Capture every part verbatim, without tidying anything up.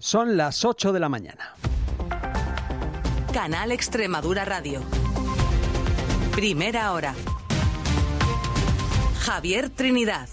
Son las ocho de la mañana. Canal Extremadura Radio. Primera hora. Javier Trinidad.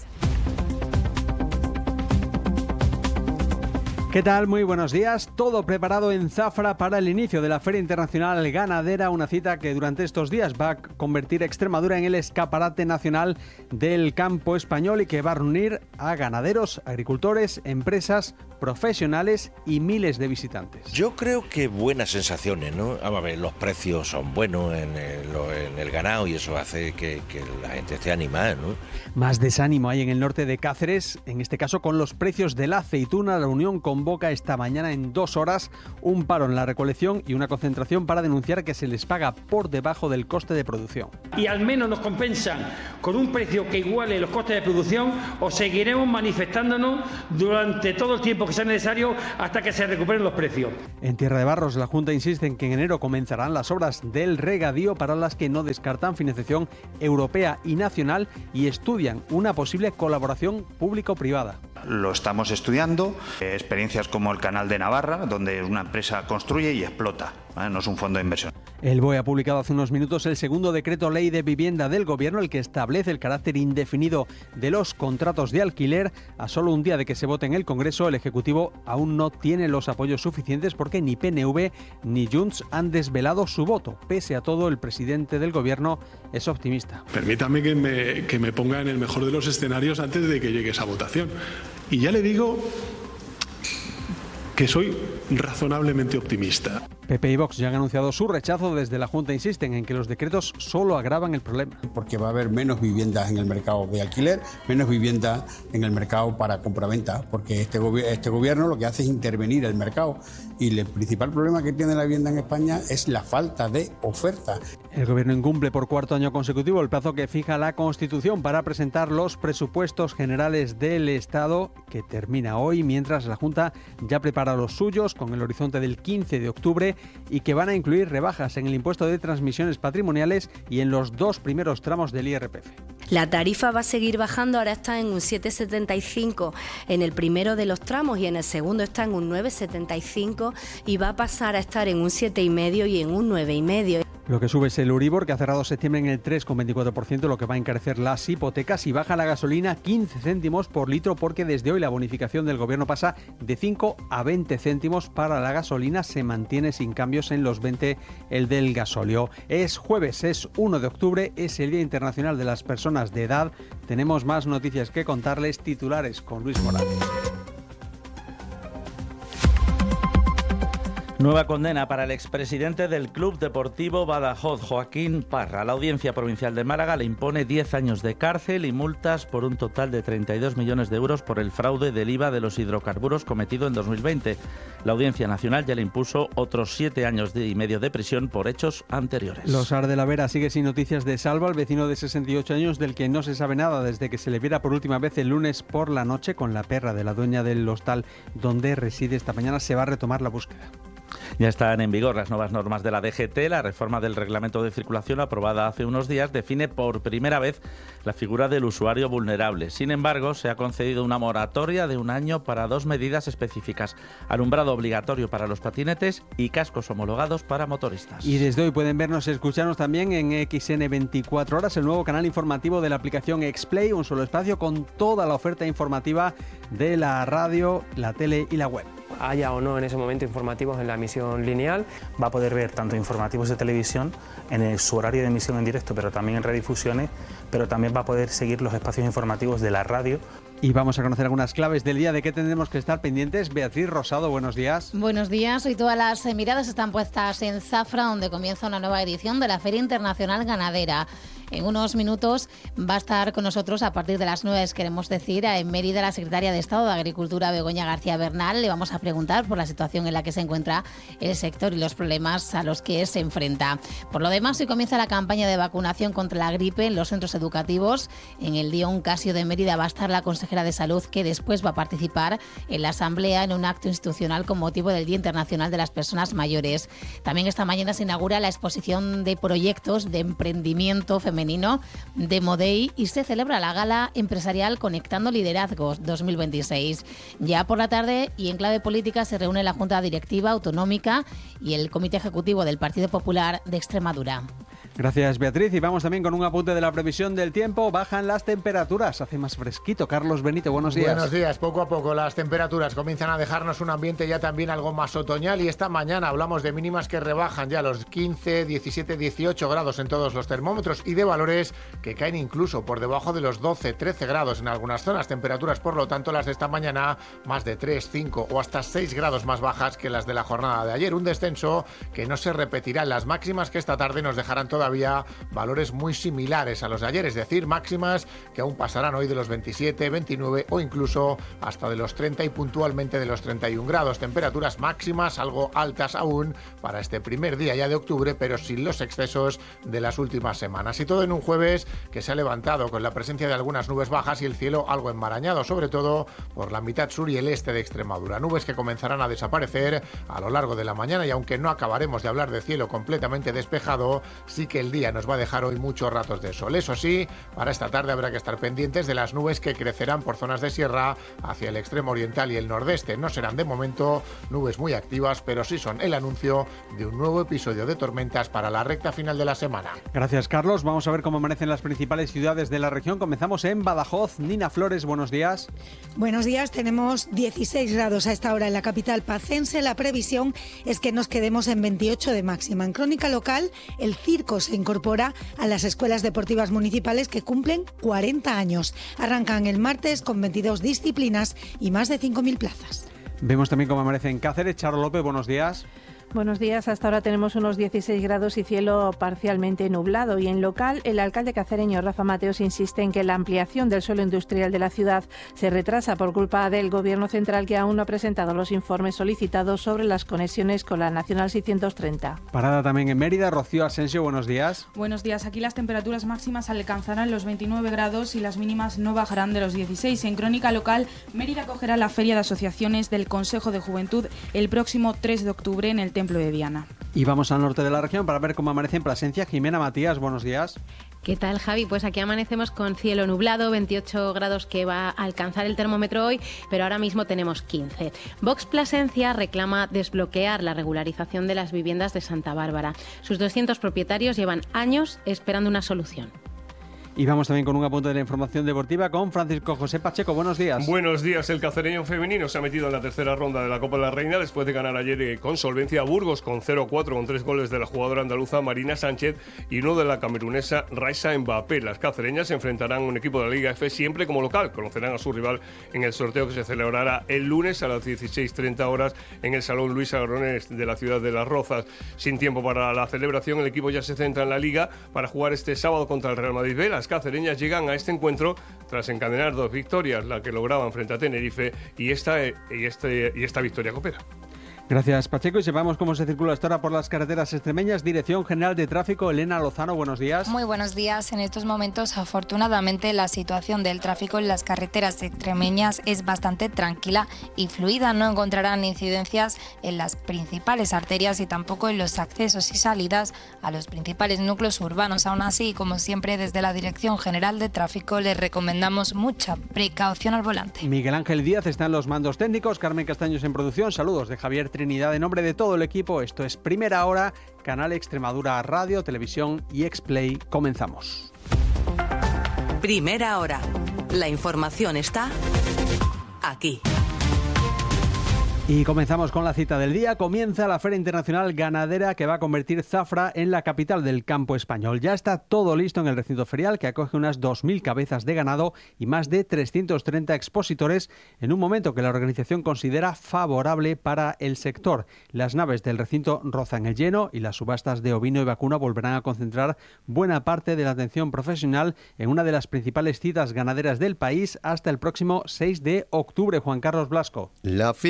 ¿Qué tal? Muy buenos días. Todo preparado en Zafra para el inicio de la Feria Internacional Ganadera, una cita que durante estos días va a convertir a Extremadura en el escaparate nacional del campo español y que va a reunir a ganaderos, agricultores, empresas, profesionales y miles de visitantes. Yo creo que buenas sensaciones, ¿no? Vamos a ver, los precios son buenos en el, en el ganado y eso hace que, que la gente esté animada, ¿no? Más desánimo hay en el norte de Cáceres, en este caso con los precios de la aceituna. La Unión convoca esta mañana en dos horas un paro en la recolección y una concentración para denunciar que se les paga por debajo del coste de producción. Y al menos nos compensan con un precio que iguale los costes de producción, o seguiremos manifestándonos durante todo el tiempo que sea necesario hasta que se recuperen los precios. En Tierra de Barros, la Junta insiste en que en enero comenzarán las obras del regadío, para las que no descartan financiación europea y nacional y estudian una posible colaboración público-privada. Lo estamos estudiando, eh, experiencias como el Canal de Navarra, donde una empresa construye y explota, ¿vale? No es un fondo de inversión. El B O E ha publicado hace unos minutos el segundo decreto ley de vivienda del Gobierno, el que establece el carácter indefinido de los contratos de alquiler. A solo un día de que se vote en el Congreso, el Ejecutivo aún no tiene los apoyos suficientes porque ni P N V ni Junts han desvelado su voto. Pese a todo, el presidente del Gobierno es optimista. Permítame que me, que me ponga en el mejor de los escenarios antes de que llegue esa votación. Y ya le digo que soy razonablemente optimista. P P y Vox ya han anunciado su rechazo. Desde la Junta insisten en que los decretos solo agravan el problema. Porque va a haber menos viviendas en el mercado de alquiler, menos viviendas en el mercado para compraventa, porque este, gobi- este gobierno lo que hace es intervenir el mercado, y el principal problema que tiene la vivienda en España es la falta de oferta. El Gobierno incumple por cuarto año consecutivo el plazo que fija la Constitución para presentar los presupuestos generales del Estado, que termina hoy, mientras la Junta ya prepara los suyos con el horizonte del quince de octubre y que van a incluir rebajas en el impuesto de transmisiones patrimoniales y en los dos primeros tramos del I R P F. La tarifa va a seguir bajando, ahora está en un siete coma setenta y cinco en el primero de los tramos y en el segundo está en un nueve coma setenta y cinco y va a pasar a estar en un siete coma cinco y en un nueve coma cinco. Lo que sube es el Euribor, que ha cerrado septiembre en el tres coma veinticuatro por ciento, lo que va a encarecer las hipotecas, y baja la gasolina quince céntimos por litro, porque desde hoy la bonificación del Gobierno pasa de cinco a veinte céntimos para la gasolina. Se mantiene sin cambios en los veinte el del gasóleo. Es jueves, es uno de octubre, es el Día Internacional de las Personas de Edad. Tenemos más noticias que contarles. Titulares con Luis Morales. Nueva condena para el expresidente del Club Deportivo Badajoz, Joaquín Parra. La Audiencia Provincial de Málaga le impone diez años de cárcel y multas por un total de treinta y dos millones de euros por el fraude del I V A de los hidrocarburos cometido en dos mil veinte. La Audiencia Nacional ya le impuso otros siete años y medio de prisión por hechos anteriores. Losar de la Vera sigue sin noticias de Salva, el vecino de sesenta y ocho años del que no se sabe nada desde que se le viera por última vez el lunes por la noche con la perra de la dueña del hostal donde reside. Esta mañana se va a retomar la búsqueda. Ya están en vigor las nuevas normas de la D G T. La reforma del reglamento de circulación aprobada hace unos días define por primera vez la figura del usuario vulnerable. Sin embargo, se ha concedido una moratoria de un año para dos medidas específicas: alumbrado obligatorio para los patinetes y cascos homologados para motoristas. Y desde hoy pueden vernos y escucharnos también en X N veinticuatro horas, el nuevo canal informativo de la aplicación Explay, un solo espacio con toda la oferta informativa de la radio, la tele y la web. Haya o no en ese momento informativos en la emisión lineal. Va a poder ver tanto informativos de televisión en el, su horario de emisión en directo, pero también en redifusiones, pero también va a poder seguir los espacios informativos de la radio. Y vamos a conocer algunas claves del día de qué tendremos que estar pendientes. Beatriz Rosado, buenos días. Buenos días. Hoy todas las miradas están puestas en Zafra, donde comienza una nueva edición de la Feria Internacional Ganadera. En unos minutos va a estar con nosotros, a partir de las nueve, queremos decir, en Mérida, la secretaria de Estado de Agricultura, Begoña García Bernal. Le vamos a preguntar por la situación en la que se encuentra el sector y los problemas a los que se enfrenta. Por lo demás, hoy comienza la campaña de vacunación contra la gripe en los centros educativos. En el Dion Casio de Mérida va a estar la consejera de Salud, que después va a participar en la asamblea en un acto institucional con motivo del Día Internacional de las Personas Mayores. También esta mañana se inaugura la exposición de proyectos de emprendimiento femenino femenino de Modei y se celebra la Gala Empresarial Conectando Liderazgos dos mil veintiséis. Ya por la tarde y en clave política se reúne la Junta Directiva Autonómica y el Comité Ejecutivo del Partido Popular de Extremadura. Gracias, Beatriz. Y vamos también con un apunte de la previsión del tiempo. Bajan las temperaturas, hace más fresquito. Carlos Benito, buenos días. Buenos días. Poco a poco las temperaturas comienzan a dejarnos un ambiente ya también algo más otoñal y esta mañana hablamos de mínimas que rebajan ya los quince, diecisiete, dieciocho grados en todos los termómetros y de valores que caen incluso por debajo de los doce, trece grados en algunas zonas. Temperaturas, por lo tanto, las de esta mañana más de tres, cinco o hasta seis grados más bajas que las de la jornada de ayer. Un descenso que no se repetirá en las máximas que esta tarde nos dejarán todavía valores muy similares a los de ayer, es decir, máximas que aún pasarán hoy de los veintisiete, veintinueve o incluso hasta de los treinta y puntualmente de los treinta y un grados. Temperaturas máximas algo altas aún para este primer día ya de octubre, pero sin los excesos de las últimas semanas. Y todo en un jueves que se ha levantado con la presencia de algunas nubes bajas y el cielo algo enmarañado, sobre todo por la mitad sur y el este de Extremadura. Nubes que comenzarán a desaparecer a lo largo de la mañana y aunque no acabaremos de hablar de cielo completamente despejado, sí que el día nos va a dejar hoy muchos ratos de sol. Eso sí, para esta tarde habrá que estar pendientes de las nubes que crecerán por zonas de sierra hacia el extremo oriental y el nordeste. No serán de momento nubes muy activas, pero sí son el anuncio de un nuevo episodio de tormentas para la recta final de la semana. Gracias, Carlos. Vamos a ver cómo amanecen las principales ciudades de la región. Comenzamos en Badajoz. Nina Flores, buenos días. Buenos días. Tenemos dieciséis grados a esta hora en la capital pacense. La previsión es que nos quedemos en veintiocho de máxima. En crónica local, el circo se incorpora a las escuelas deportivas municipales que cumplen cuarenta años. Arrancan el martes con veintidós disciplinas y más de cinco mil plazas. Vemos también cómo amanece en Cáceres. Charo López, buenos días. Buenos días. Hasta ahora tenemos unos dieciséis grados y cielo parcialmente nublado. Y en local, el alcalde cacereño Rafa Mateos insiste en que la ampliación del suelo industrial de la ciudad se retrasa por culpa del Gobierno central, que aún no ha presentado los informes solicitados sobre las conexiones con la Nacional seiscientos treinta. Parada también en Mérida. Rocío Asensio, buenos días. Buenos días. Aquí las temperaturas máximas alcanzarán los veintinueve grados y las mínimas no bajarán de los dieciséis. En crónica local, Mérida acogerá la Feria de Asociaciones del Consejo de Juventud el próximo tres de octubre en el Templo de Diana. Y vamos al norte de la región para ver cómo amanece en Plasencia. Jimena Matías, buenos días. ¿Qué tal, Javi? Pues aquí amanecemos con cielo nublado, veintiocho grados que va a alcanzar el termómetro hoy, pero ahora mismo tenemos quince. Vox Plasencia reclama desbloquear la regularización de las viviendas de Santa Bárbara. Sus doscientos propietarios llevan años esperando una solución. Y vamos también con un apunte de la información deportiva con Francisco José Pacheco. Buenos días. Buenos días. El cacereño femenino se ha metido en la tercera ronda de la Copa de la Reina después de ganar ayer con solvencia a Burgos con cero cuatro, con tres goles de la jugadora andaluza Marina Sánchez y uno de la camerunesa Raisa Mbappé. Las cacereñas se enfrentarán a un equipo de la Liga F siempre como local. Conocerán a su rival en el sorteo que se celebrará el lunes a las dieciséis treinta horas en el Salón Luis Agrones de la ciudad de Las Rozas. Sin tiempo para la celebración, el equipo ya se centra en la Liga para jugar este sábado contra el Real Madrid B. Las cacereñas llegan a este encuentro tras encadenar dos victorias, la que lograban frente a Tenerife y esta, y este, y esta victoria copera. Gracias, Pacheco. Y sepamos cómo se circula esta hora por las carreteras extremeñas. Dirección General de Tráfico, Elena Lozano, buenos días. Muy buenos días. En estos momentos, afortunadamente, la situación del tráfico en las carreteras extremeñas es bastante tranquila y fluida. No encontrarán incidencias en las principales arterias y tampoco en los accesos y salidas a los principales núcleos urbanos. Aún así, como siempre, desde la Dirección General de Tráfico les recomendamos mucha precaución al volante. Miguel Ángel Díaz está en los mandos técnicos, Carmen Castaños en producción. Saludos de Javier Trinidad en nombre de todo el equipo. Esto es Primera Hora, Canal Extremadura Radio, Televisión y Explay. Comenzamos. Primera Hora. La información está aquí. Y comenzamos con la cita del día. Comienza la Feria Internacional Ganadera que va a convertir Zafra en la capital del campo español. Ya está todo listo en el recinto ferial que acoge unas dos mil cabezas de ganado y más de trescientos treinta expositores en un momento que la organización considera favorable para el sector. Las naves del recinto rozan el lleno y las subastas de ovino y vacuna volverán a concentrar buena parte de la atención profesional en una de las principales citas ganaderas del país hasta el próximo seis de octubre. Juan Carlos Blasco. La F I C, la Feria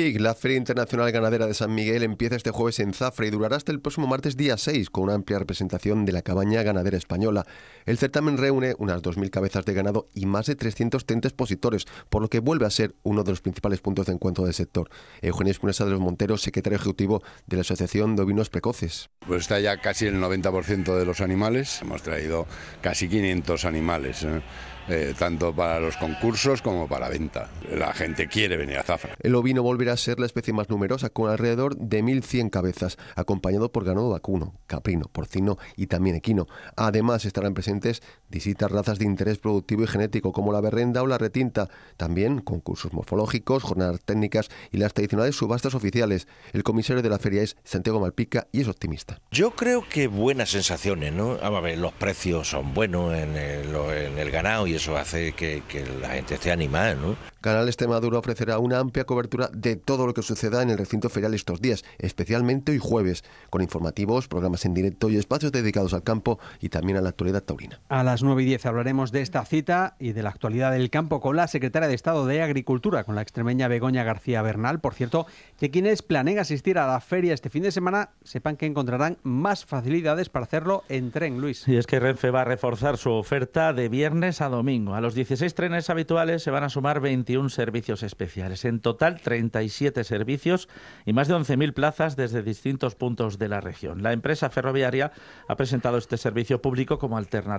Feria Internacional Ganadera de San Miguel empieza este jueves en Zafra y durará hasta el próximo martes día seis, con una amplia representación de la cabaña ganadera española. El certamen reúne unas dos mil cabezas de ganado y más de trescientos treinta expositores, por lo que vuelve a ser uno de los principales puntos de encuentro del sector. Eugenio Espunesa de los Monteros, secretario ejecutivo de la Asociación de Ovinos Precoces. Pues está ya casi el noventa por ciento de los animales. Hemos traído casi quinientos animales, ¿eh? Eh, tanto para los concursos como para venta. La gente quiere venir a Zafra. El ovino volverá a ser la especie más numerosa, con alrededor de mil cien cabezas, acompañado por ganado vacuno, caprino, porcino y también equino. Además estarán presentes distintas razas de interés productivo y genético, como la berrenda o la retinta. También concursos morfológicos, jornadas técnicas y las tradicionales subastas oficiales. El comisario de la feria es Santiago Malpica y es optimista. Yo creo que buenas sensaciones, ¿no? A ver, los precios son buenos en el, en el ganado y eso hace que, que la gente esté animada, ¿no? Canal Extremadura ofrecerá una amplia cobertura de todo lo que suceda en el recinto ferial estos días, especialmente hoy jueves, con informativos, programas en directo y espacios dedicados al campo y también a la actualidad taurina. A las nueve y diez hablaremos de esta cita y de la actualidad del campo con la secretaria de Estado de Agricultura, con la extremeña Begoña García Bernal. Por cierto, que quienes planeen asistir a la feria este fin de semana sepan que encontrarán más facilidades para hacerlo en tren, Luis. Y es que Renfe va a reforzar su oferta de viernes a domingo. A los dieciséis trenes habituales se van a sumar veintiún servicios especiales. En total, treinta y siete servicios y más de once mil plazas desde distintos puntos de la región. La empresa ferroviaria ha presentado este servicio público como alternativa